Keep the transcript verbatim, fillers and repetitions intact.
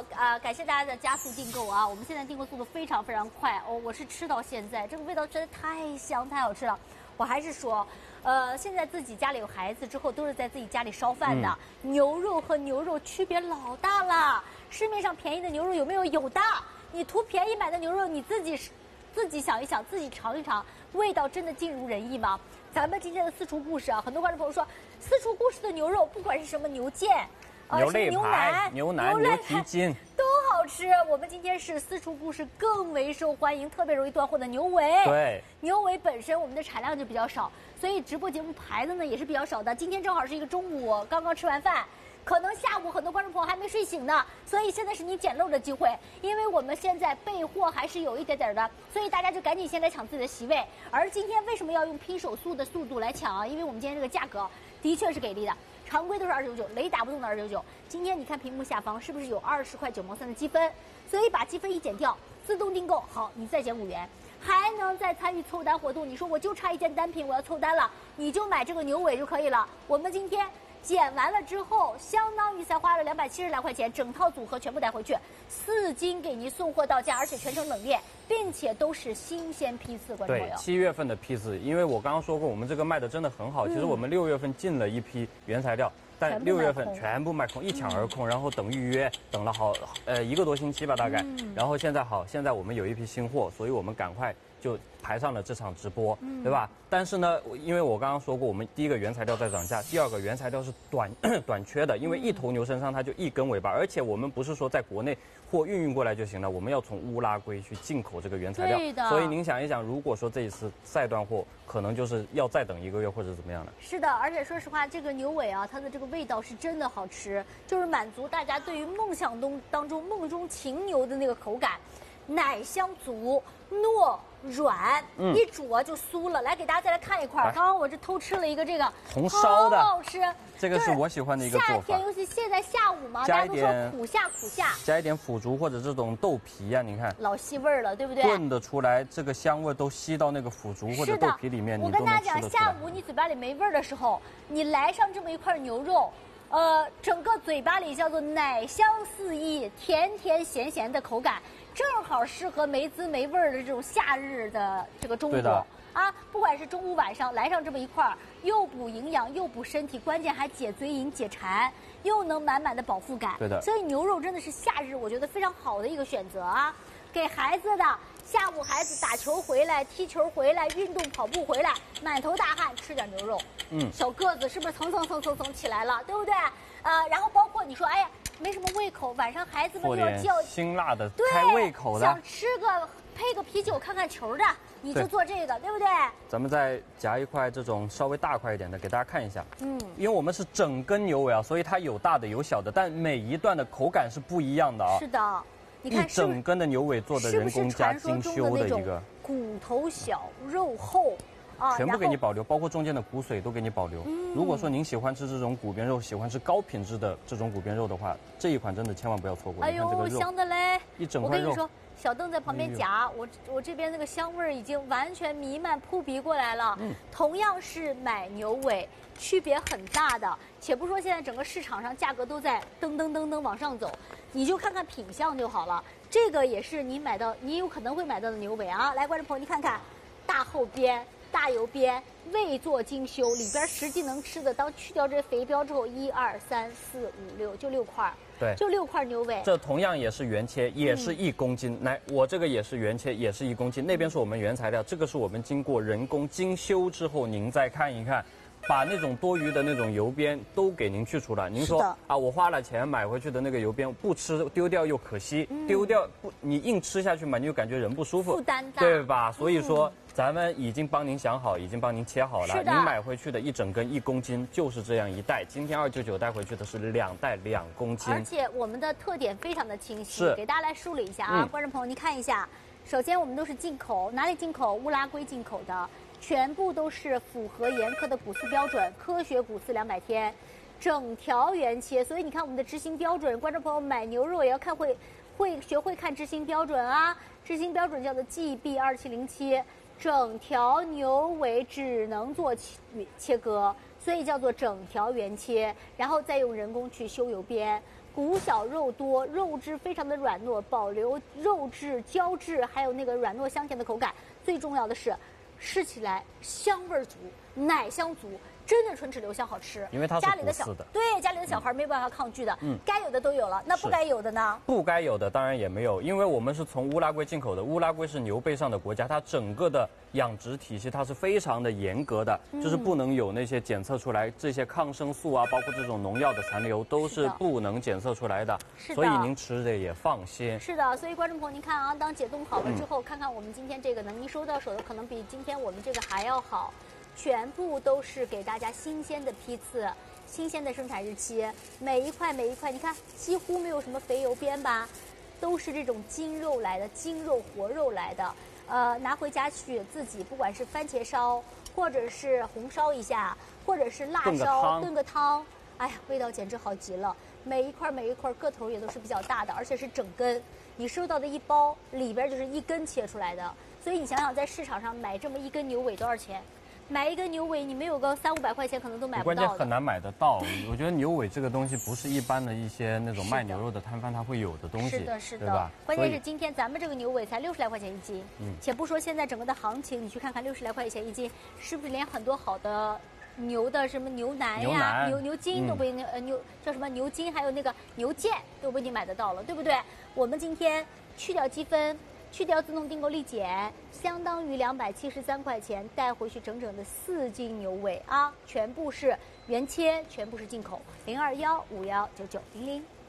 啊、呃，感谢大家的加速订购啊！我们现在订购速度非常非常快哦，我是吃到现在，这个味道真的太香太好吃了。我还是说，呃，现在自己家里有孩子之后，都是在自己家里烧饭的。嗯、牛肉和牛肉区别老大了，市面上便宜的牛肉有没有？有的。你图便宜买的牛肉，你自己自己想一想，自己尝一尝，味道真的尽如人意吗？咱们今天的私厨故事啊，很多观众朋友说，私厨故事的牛肉，不管是什么牛腱。 牛肋排、牛腩、牛蹄筋都好吃。我们今天是私厨故事更为受欢迎、特别容易断货的牛尾。 对， 牛尾本身我们的产量就比较少，所以直播节目排的呢也是比较少的。今天正好是一个中午，刚刚吃完饭，可能下午很多观众朋友还没睡醒呢，所以现在是你捡漏的机会，因为我们现在备货还是有一点点的，所以大家就赶紧先来抢自己的席位。而今天为什么要用拼手速的速度来抢啊？因为我们今天这个价格的确是给力的。常规都是二九九，雷打不动的二九九。今天你看屏幕下方是不是有二十块九毛三的积分？所以把积分一减掉，自动订购，好，你再减五元，还能再参与凑单活动。你说我就差一件单品，我要凑单了，你就买这个牛尾就可以了。我们今天减完了之后，相当于才花了两百七十来块钱，整套组合全部带回去，四斤给您送货到家，而且全程冷链，并且都是新鲜批次，观众朋友。 对，七月份的批次，因为我刚刚说过，我们这个卖的真的很好。嗯、其实我们六月份进了一批原材料，但六月份全部卖空，一抢而空，嗯、然后等预约，等了好呃一个多星期吧，大概。嗯、然后现在好，现在我们有一批新货，所以我们赶快就排上了这场直播，嗯、对吧？但是呢，因为我刚刚说过，我们第一个原材料在涨价，第二个原材料是短短缺的，因为一头牛身上它就一根尾巴，而且我们不是说在国内货运运过来就行了，我们要从乌拉圭去进口这个原材料。 对的。 所以您想一想，如果说这一次再断货，可能就是要再等一个月或者怎么样的。 是的，而且说实话，这个牛尾啊，它的这个味道是真的好吃，就是满足大家对于梦想中当中梦中情牛的那个口感。奶香足，糯软，嗯、一煮啊就酥了。来，给大家再来看一块。刚刚我这偷吃了一个这个红烧的， 好好吃。 这个是我喜欢的一个做法。 夏天，尤其现在下午嘛，大家都说苦夏苦夏， 加一点腐竹或者这种豆皮呀、啊，你看老吸味儿了，对不对？ 炖得出来，这个香味都吸到那个腐竹或者豆皮里面。 我跟大家讲，下午你嘴巴里没味儿的时候，你来上这么一块牛肉。呃，整个嘴巴里叫做奶香四溢，甜甜咸咸的口感，正好适合没滋没味儿的这种夏日的这个中午啊。不管是中午晚上来上这么一块儿，又补营养又补身体，关键还解嘴瘾解馋，又能满满的饱腹感。 对的， 所以牛肉真的是夏日我觉得非常好的一个选择啊。给孩子的下午孩子打球回来、踢球回来、运动跑步回来，满头大汗，吃点牛肉，嗯，小个子是不是蹭蹭蹭蹭蹭起来了，对不对？呃，然后包括你说，哎呀，没什么胃口，晚上孩子们又要叫辛辣的，开胃口的， 想吃个配个啤酒看看球的，你就做这个， 对, 对不对？ 咱们再夹一块这种稍微大块一点的，给大家看一下。嗯，因为我们是整根牛尾啊，所以它有大的有小的，但每一段的口感是不一样的啊。 是的。你看一整根的牛尾做的人工加精修的一个， 骨头小肉厚啊， 全部给你保留，包括中间的骨髓都给你保留。嗯、如果说您喜欢吃这种骨边肉，喜欢吃高品质的这种骨边肉的话，这一款真的千万不要错过。 哎呦，香的嘞！ 一整块肉。 我跟你说，小邓在旁边夹，我我这边那个香味儿已经完全弥漫扑鼻过来了。嗯，同样是买牛尾，区别很大的。且不说现在整个市场上价格都在噔噔噔噔往上走，你就看看品相就好了。这个也是你买到，你有可能会买到的牛尾啊。来，观众朋友，你看看，大厚边、大油边，未做精修，里边实际能吃的。当去掉这肥膘之后，一二三四五六，就六块。 对， 就六块牛尾。 这同样也是原切，也是一公斤。嗯、来，我这个也是原切，也是一公斤。那边是我们原材料，这个是我们经过人工精修之后，您再看一看。把那种多余的那种油边都给您去除了。您说啊，我花了钱买回去的那个油边不吃丢掉又可惜，嗯、丢掉不你硬吃下去嘛，你就感觉人不舒服， 负担大， 对吧？所以说、嗯、咱们已经帮您想好，已经帮您切好了。您买回去的一整根一公斤就是这样一袋。今天二九九带回去的是两袋两公斤， 而且我们的特点非常的清晰，给大家来梳理一下啊，嗯、观众朋友您看一下。首先我们都是进口，哪里进口？乌拉圭进口的。全部都是符合严苛的谷饲标准，科学谷饲两百天，整条原切。所以你看我们的执行标准，观众朋友买牛肉也要看会会学会看执行标准啊。执行标准叫做 G B 二七零七，整条牛尾只能做切割，所以叫做整条原切，然后再用人工去修油边。 骨小肉多，肉质非常的软糯，保留肉质、胶质，还有那个软糯香甜的口感。最重要的是，吃起来香味足，奶香足。真的唇齿留香，好吃。 因为它是家里的小不是的对家里的小孩没办法抗拒的， 嗯， 该有的都有了，那不该有的呢？ 不该有的当然也没有，因为我们是从乌拉圭进口的，乌拉圭是牛背上的国家，它整个的养殖体系它是非常的严格的，嗯、就是不能有那些检测出来这些抗生素啊，包括这种农药的残留都是不能检测出来的， 是的， 所以您吃的也放心。 是的，所以观众朋友您看啊，当解冻好了之后，嗯、看看我们今天这个呢，您收到手的可能比今天我们这个还要好。全部都是给大家新鲜的批次，新鲜的生产日期，每一块每一块，你看几乎没有什么肥油边吧，都是这种精肉来的，精肉活肉来的。呃，拿回家去自己，不管是番茄烧，或者是红烧一下，或者是辣烧炖个汤，哎呀，味道简直好极了。每一块每一块个头也都是比较大的，而且是整根。你收到的一包里边就是一根切出来的，所以你想想，在市场上买这么一根牛尾多少钱？买一根牛尾，你没有个三五百块钱，可能都买不到的。 关键很难买得到。我觉得牛尾这个东西不是一般的一些那种卖牛肉的摊贩它会有的东西， 是的，是的， 对吧？ 关键是今天咱们这个牛尾才六十来块钱一斤，嗯，且不说现在整个的行情，你去看看六十来块钱一斤，是不是连很多好的牛的什么牛腩呀、牛牛筋都不一定，呃牛叫什么牛筋，还有那个牛腱都不一定买得到了，对不对？我们今天去掉积分。去掉自动订购立减，相当于两百七十三块钱，带回去整整的四斤牛尾啊！全部是原切，全部是进口。零二幺五幺九九零零。